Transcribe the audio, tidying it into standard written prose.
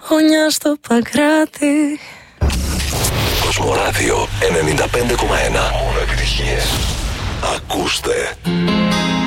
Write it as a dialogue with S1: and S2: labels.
S1: Χωνιά στο Παγκράτη.
S2: Κοσμοράδιο 95,1. Μόνο επιτυχίες. Ακούστε.